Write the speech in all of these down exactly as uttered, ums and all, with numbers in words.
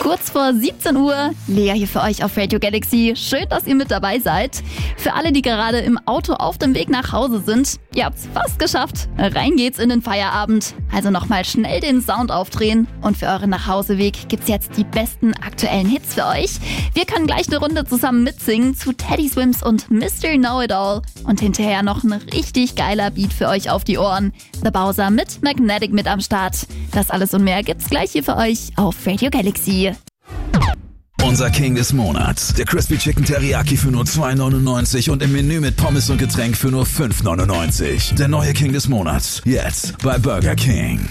Kurz vor siebzehn Uhr, Lea hier für euch auf Radio Galaxy. Schön, dass ihr mit dabei seid. Für alle, die gerade im Auto auf dem Weg nach Hause sind, ihr habt's fast geschafft. Rein geht's in den Feierabend. Also nochmal schnell den Sound aufdrehen. Und für euren Nachhauseweg gibt's jetzt die besten aktuellen Hits für euch. Wir können gleich eine Runde zusammen mitsingen zu Teddy Swims und Mister Know-It-All. Und hinterher noch ein richtig geiler Beat für euch auf die Ohren. The Bowser mit Magnetic mit am Start. Das alles und mehr gibt's gleich hier für euch auf Radio Galaxy. Unser King des Monats. Der Crispy Chicken Teriyaki für nur zwei neunundneunzig und im Menü mit Pommes und Getränk für nur fünf neunundneunzig. Der neue King des Monats. Jetzt bei Burger King.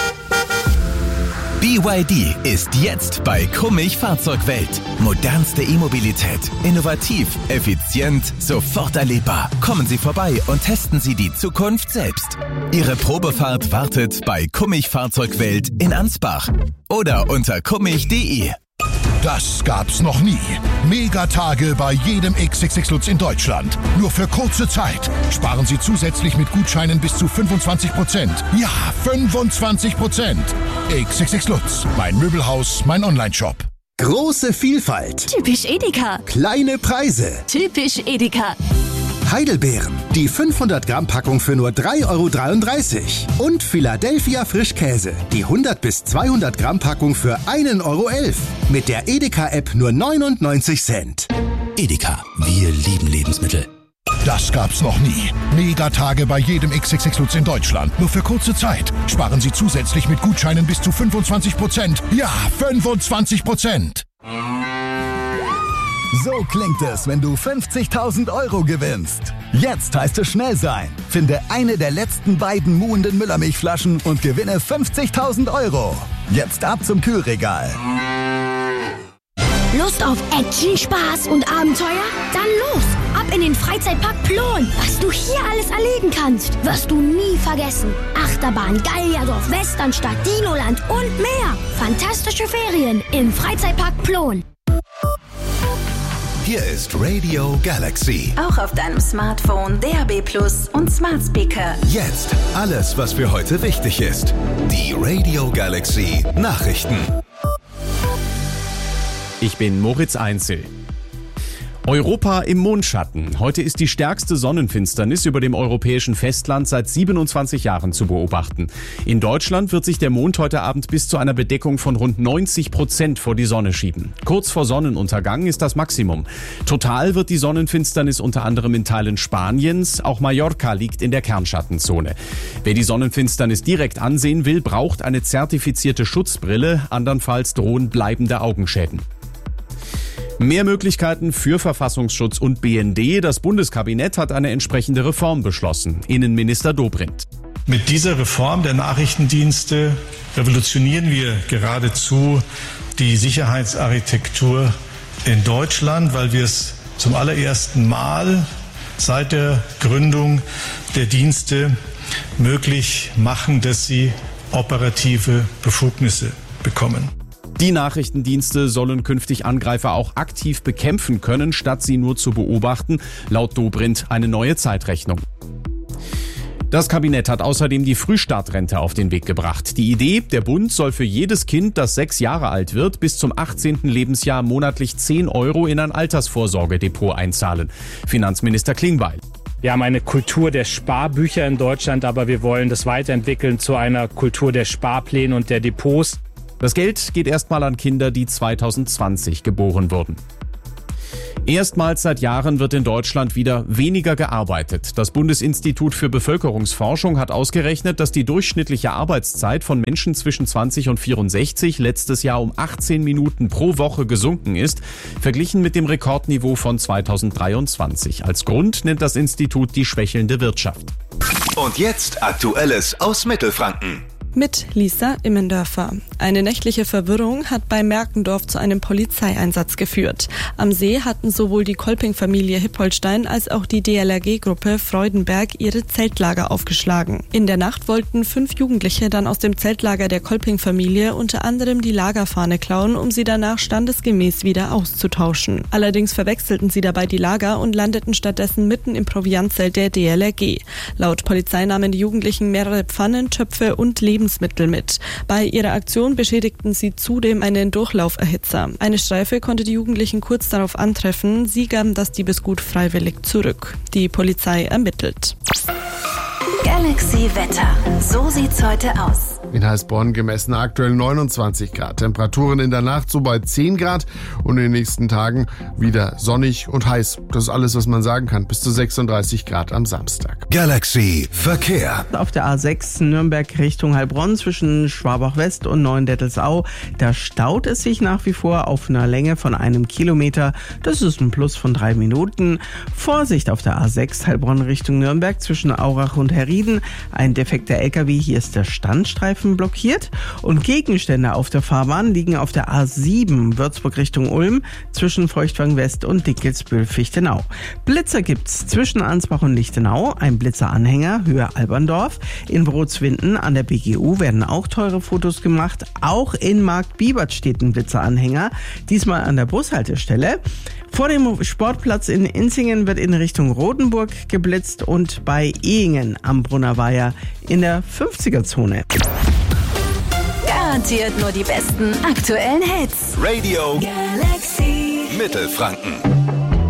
B Y D ist jetzt bei Kummich Fahrzeugwelt. Modernste E-Mobilität. Innovativ, effizient, sofort erlebbar. Kommen Sie vorbei und testen Sie die Zukunft selbst. Ihre Probefahrt wartet bei Kummich Fahrzeugwelt in Ansbach. Oder unter kummich punkt de. Das gab's noch nie. Megatage bei jedem X X X Lutz in Deutschland. Nur für kurze Zeit. Sparen Sie zusätzlich mit Gutscheinen bis zu fünfundzwanzig Prozent. Ja, fünfundzwanzig Prozent. X X X Lutz. Mein Möbelhaus, mein Onlineshop. Große Vielfalt. Typisch Edeka. Kleine Preise. Typisch Edeka. Heidelbeeren. Die fünfhundert Gramm Packung für nur drei Euro dreiunddreißig. Und Philadelphia Frischkäse. Die hundert bis zweihundert Gramm Packung für ein Euro elf. Mit der Edeka-App nur neunundneunzig Cent. Edeka, wir lieben Lebensmittel. Das gab's noch nie. Megatage bei jedem X X X Lutz in Deutschland. Nur für kurze Zeit. Sparen Sie zusätzlich mit Gutscheinen bis zu fünfundzwanzig Prozent. Ja, fünfundzwanzig Prozent. So klingt es, wenn du fünfzigtausend Euro gewinnst. Jetzt heißt es schnell sein. Finde eine der letzten beiden muhenden Müllermilchflaschen und gewinne fünfzigtausend Euro. Jetzt ab zum Kühlregal. Lust auf Action, Spaß und Abenteuer? Dann los! Ab in den Freizeitpark Plon. Was du hier alles erleben kannst, wirst du nie vergessen. Achterbahn, Gallierdorf, Westernstadt, Dinoland und mehr. Fantastische Ferien im Freizeitpark Plon. Hier ist Radio Galaxy. Auch auf deinem Smartphone, D A B Plus und Smart Speaker. Jetzt alles, was für heute wichtig ist. Die Radio Galaxy Nachrichten. Ich bin Moritz Einzel. Europa im Mondschatten. Heute ist die stärkste Sonnenfinsternis über dem europäischen Festland seit siebenundzwanzig Jahren zu beobachten. In Deutschland wird sich der Mond heute Abend bis zu einer Bedeckung von rund neunzig Prozent vor die Sonne schieben. Kurz vor Sonnenuntergang ist das Maximum. Total wird die Sonnenfinsternis unter anderem in Teilen Spaniens, auch Mallorca liegt in der Kernschattenzone. Wer die Sonnenfinsternis direkt ansehen will, braucht eine zertifizierte Schutzbrille, andernfalls drohen bleibende Augenschäden. Mehr Möglichkeiten für Verfassungsschutz und B N D. Das Bundeskabinett hat eine entsprechende Reform beschlossen. Innenminister Dobrindt. Mit dieser Reform der Nachrichtendienste revolutionieren wir geradezu die Sicherheitsarchitektur in Deutschland, weil wir es zum allerersten Mal seit der Gründung der Dienste möglich machen, dass sie operative Befugnisse bekommen. Die Nachrichtendienste sollen künftig Angreifer auch aktiv bekämpfen können, statt sie nur zu beobachten. Laut Dobrindt eine neue Zeitrechnung. Das Kabinett hat außerdem die Frühstartrente auf den Weg gebracht. Die Idee, der Bund soll für jedes Kind, das sechs Jahre alt wird, bis zum achtzehnten Lebensjahr monatlich zehn Euro in ein Altersvorsorgedepot einzahlen. Finanzminister Klingbeil. Wir haben eine Kultur der Sparbücher in Deutschland, aber wir wollen das weiterentwickeln zu einer Kultur der Sparpläne und der Depots. Das Geld geht erstmal an Kinder, die zweitausendzwanzig geboren wurden. Erstmals seit Jahren wird in Deutschland wieder weniger gearbeitet. Das Bundesinstitut für Bevölkerungsforschung hat ausgerechnet, dass die durchschnittliche Arbeitszeit von Menschen zwischen zwanzig und vierundsechzig letztes Jahr um achtzehn Minuten pro Woche gesunken ist, verglichen mit dem Rekordniveau von zweitausenddreiundzwanzig. Als Grund nennt das Institut die schwächelnde Wirtschaft. Und jetzt Aktuelles aus Mittelfranken. Mit Lisa Immendörfer. Eine nächtliche Verwirrung hat bei Merkendorf zu einem Polizeieinsatz geführt. Am See hatten sowohl die Kolping-Familie Hippolstein als auch die D L R G-Gruppe Freudenberg ihre Zeltlager aufgeschlagen. In der Nacht wollten fünf Jugendliche dann aus dem Zeltlager der Kolping-Familie unter anderem die Lagerfahne klauen, um sie danach standesgemäß wieder auszutauschen. Allerdings verwechselten sie dabei die Lager und landeten stattdessen mitten im Proviantzelt der D L R G. Laut Polizei nahmen die Jugendlichen mehrere Pfannen, Töpfe und lebende Lebensmittel mit. Bei ihrer Aktion beschädigten sie zudem einen Durchlauferhitzer. Eine Streife konnte die Jugendlichen kurz darauf antreffen. Sie gaben das Diebesgut freiwillig zurück. Die Polizei ermittelt. Galaxy Wetter. So sieht's heute aus. In Heilsbronn gemessen aktuell neunundzwanzig Grad. Temperaturen in der Nacht so bei zehn Grad und in den nächsten Tagen wieder sonnig und heiß. Das ist alles, was man sagen kann. Bis zu sechsunddreißig Grad am Samstag. Galaxy Verkehr. Auf der A sechs Nürnberg Richtung Heilbronn zwischen Schwabach West und Neuendettelsau, da staut es sich nach wie vor auf einer Länge von einem Kilometer. Das ist ein Plus von drei Minuten. Vorsicht auf der A sechs Heilbronn Richtung Nürnberg zwischen Aurach und Herrieden. Ein defekter L K W, hier ist der Standstreifen blockiert und Gegenstände auf der Fahrbahn liegen auf der A sieben Würzburg Richtung Ulm zwischen Feuchtwang West und Dinkelsbühl-Fichtenau. Blitzer gibt's zwischen Ansbach und Lichtenau, ein Blitzeranhänger Höhe Alberndorf. In Brotswinden an der B G U werden auch teure Fotos gemacht. Auch in Markt-Bibert steht ein Blitzeranhänger, diesmal an der Bushaltestelle. Vor dem Sportplatz in Inzingen wird in Richtung Rotenburg geblitzt und bei Ehingen am Brunnerweiher in der fünfziger-Zone. Garantiert nur die besten aktuellen Hits. Radio Galaxy Mittelfranken.